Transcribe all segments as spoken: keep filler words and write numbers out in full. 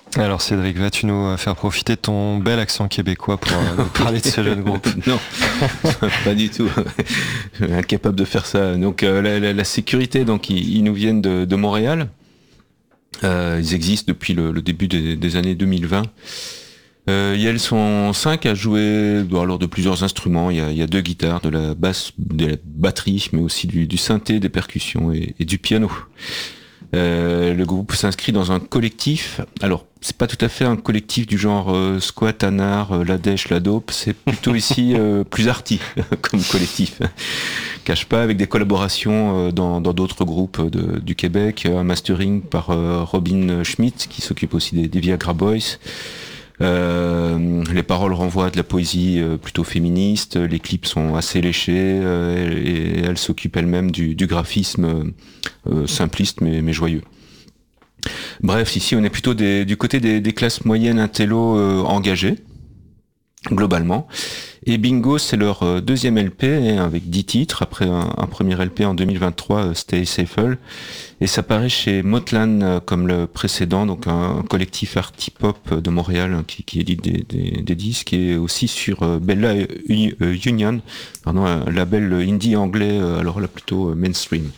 Alors Cédric, vas-tu nous faire profiter de ton bel accent québécois pour euh, nous parler de ce jeune groupe? Non, pas du tout. Incapable de faire ça. Donc euh, la, la, la sécurité, donc ils, ils nous viennent de, de Montréal. Euh, ils existent depuis le, le début des, des années deux mille vingt. Euh, et elles sont cinq à jouer bon, alors de plusieurs instruments. Il y, a, il y a deux guitares, de la basse, de la batterie, mais aussi du, du synthé, des percussions et, et du piano. Euh, le groupe s'inscrit dans un collectif. Alors, c'est pas tout à fait un collectif du genre euh, squat, anard, euh, la dèche, la dope. C'est plutôt ici euh, plus arty comme collectif. Cache pas, avec des collaborations euh, dans, dans d'autres groupes de, du Québec. Un mastering par euh, Robin Schmidt, qui s'occupe aussi des, des Viagra Boys. Euh, les paroles renvoient à de la poésie euh, plutôt féministe, les clips sont assez léchés euh, et, et elle s'occupe elle-même du, du graphisme euh, simpliste mais, mais joyeux. Bref, ici on est plutôt des, du côté des, des classes moyennes intello euh, engagées, globalement. Et Bingo, c'est leur euh, deuxième L P avec dix titres, après un, un premier L P en deux mille vingt-trois, euh, Stay Safer. Et ça paraît chez Motlan euh, comme le précédent, donc un, un collectif art hip-hop de Montréal hein, qui, qui édite des, des, des disques, et aussi sur euh, Bella Union, pardon, un label indie anglais, euh, alors là plutôt euh, mainstream.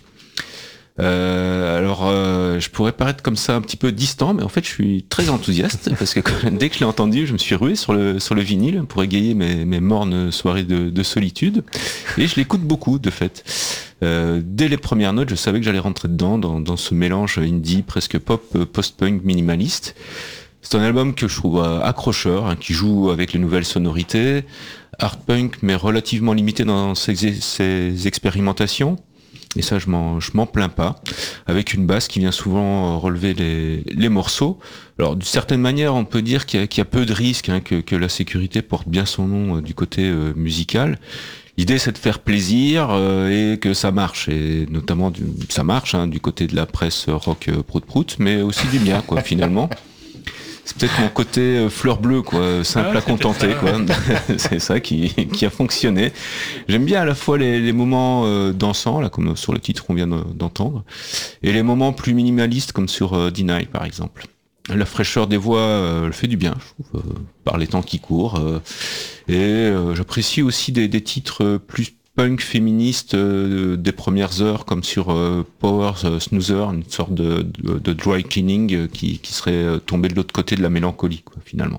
Euh, alors, euh, je pourrais paraître comme ça un petit peu distant, mais en fait, je suis très enthousiaste parce que dès que je l'ai entendu, je me suis rué sur le sur le vinyle pour égayer mes, mes mornes soirées de, de solitude, et je l'écoute beaucoup de fait. Euh, dès les premières notes, je savais que j'allais rentrer dedans, dans, dans ce mélange indie presque pop, post-punk minimaliste. C'est un album que je trouve accrocheur, hein, qui joue avec les nouvelles sonorités, art punk mais relativement limité dans ses, ses expérimentations. Et ça, je m'en, je m'en plains pas. Avec une basse qui vient souvent relever les, les morceaux. Alors, d'une certaine manière, on peut dire qu'il y a, qu'il y a peu de risques, hein, que, que la sécurité porte bien son nom euh, du côté euh, musical. L'idée, c'est de faire plaisir euh, et que ça marche. Et notamment, du, ça marche hein, du côté de la presse rock euh, prout-prout, mais aussi du mien, quoi, finalement. C'est peut-être mon côté euh, fleur bleue, quoi, simple ah, à contenter, ça, quoi. Ouais. C'est ça qui, qui a fonctionné. J'aime bien à la fois les, les moments euh, dansants, là, comme sur le titre qu'on vient de, d'entendre, et les moments plus minimalistes, comme sur euh, Deny, par exemple. La fraîcheur des voix euh, le fait du bien, je trouve, euh, par les temps qui courent. Euh, et euh, j'apprécie aussi des, des titres plus punk féministe euh, des premières heures, comme sur euh, Power euh, Snoozer, une sorte de, de, de dry cleaning euh, qui, qui serait euh, tombé de l'autre côté de la mélancolie, quoi, finalement.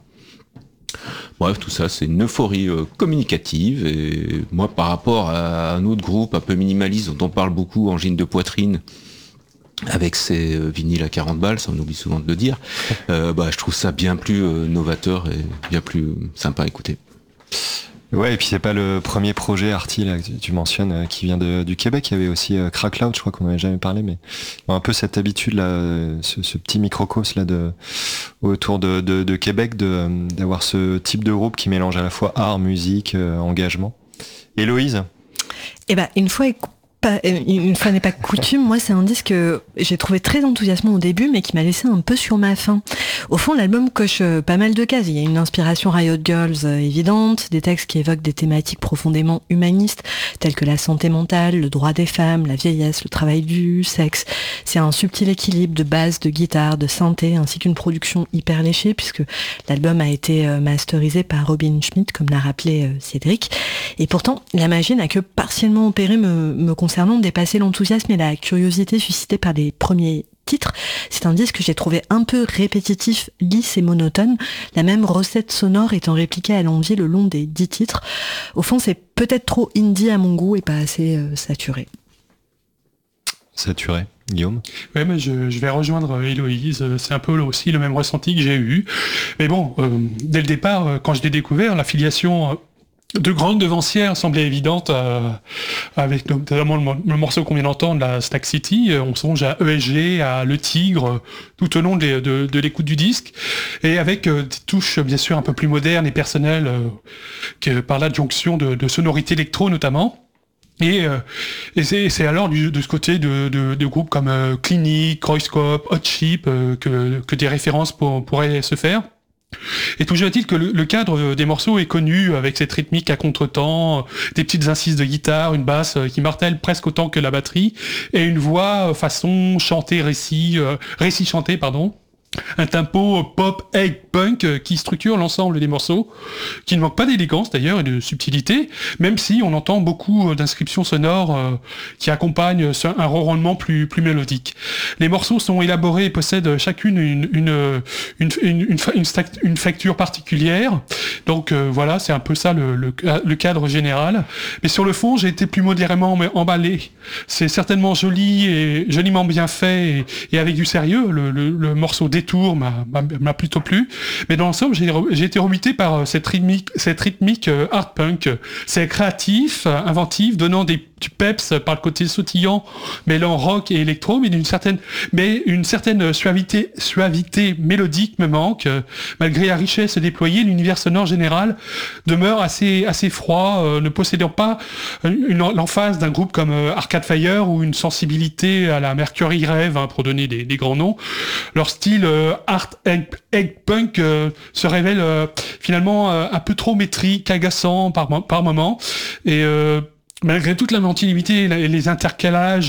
Bref, tout ça, c'est une euphorie euh, communicative, et moi, par rapport à un autre groupe un peu minimaliste dont on parle beaucoup, Angine de Poitrine, avec ses euh, vinyles à quarante balles, ça on oublie souvent de le dire, euh, bah, je trouve ça bien plus euh, novateur et bien plus sympa à écouter. Ouais, et puis c'est pas le premier projet arty là, que tu mentionnes euh, qui vient de, du Québec. Il y avait aussi euh, Crack Loud, je crois qu'on n'avait jamais parlé, mais bon, un peu cette habitude là, euh, ce, ce petit microcosme là de autour de, de, de Québec, de euh, d'avoir ce type de groupe qui mélange à la fois art, musique, euh, engagement. Héloïse. Eh ben, une fois écou- Pas, une fois n'est pas coutume, moi c'est un disque que j'ai trouvé très enthousiasmant au début mais qui m'a laissé un peu sur ma faim. Au fond, l'album coche pas mal de cases. Il y a une inspiration Riot Girls euh, évidente, des textes qui évoquent des thématiques profondément humanistes telles que la santé mentale, le droit des femmes, la vieillesse, le travail du sexe. C'est un subtil équilibre de basse, de guitare, de synthé ainsi qu'une production hyper léchée puisque l'album a été euh, masterisé par Robin Schmidt comme l'a rappelé euh, Cédric. Et pourtant, la magie n'a que partiellement opéré me, me concernant de dépasser l'enthousiasme et la curiosité suscitée par les premiers titres. C'est un disque que j'ai trouvé un peu répétitif, lisse et monotone, la même recette sonore étant répliquée à l'envi le long des dix titres. Au fond, c'est peut-être trop indie à mon goût et pas assez euh, saturé. Saturé, Guillaume? Oui, mais je, je vais rejoindre Héloïse, c'est un peu aussi le même ressenti que j'ai eu. Mais bon, euh, dès le départ, quand je l'ai découvert, la filiation... Euh, de grandes devancières semblait évidente euh, avec notamment le, le morceau qu'on vient d'entendre, la Stack City. On songe à E S G, à Le Tigre, tout au long de, de, de l'écoute du disque, et avec euh, des touches bien sûr un peu plus modernes et personnelles, euh, que par l'adjonction de, de sonorités électro notamment. Et, euh, et c'est, c'est alors du, de ce côté de, de, de groupes comme euh, Clinique, Croyscope, Hot Chip euh, que, que des références pour, pourraient se faire. Et toujours est-il que le, le cadre des morceaux est connu avec cette rythmique à contre-temps, des petites incises de guitare, une basse qui martèle presque autant que la batterie, et une voix façon chanter récit, euh, récit chanté, pardon. un tempo pop, egg, punk qui structure l'ensemble des morceaux, qui ne manque pas d'élégance d'ailleurs et de subtilité, même si on entend beaucoup d'inscriptions sonores euh, qui accompagnent un ronronnement plus, plus mélodique. Les morceaux sont élaborés et possèdent chacune une, une, une, une, une, une, une facture particulière, donc euh, voilà, c'est un peu ça le, le, le cadre général. Mais sur le fond, j'ai été plus modérément emballé. C'est certainement joli et joliment bien fait et, et avec du sérieux. Le, le, le morceau Détour m'a, m'a, m'a plutôt plu. Mais dans l'ensemble, j'ai, j'ai été rebuté par cette rythmique, cette rythmique art punk. C'est créatif, inventif, donnant des, du peps par le côté sautillant, mêlant rock et électro, mais d'une certaine, mais une certaine suavité, suavité mélodique me manque. Malgré la richesse déployée, l'univers sonore général demeure assez, assez froid, euh, ne possédant pas une, l'emphase d'un groupe comme Arcade Fire ou une sensibilité à la Mercury Rev, hein, pour donner des, des grands noms. Leur style euh, art egg, egg punk euh, se révèle euh, finalement euh, un peu trop métrique, agaçant par, par moment. Et euh, malgré toute l'inventivité et les intercalages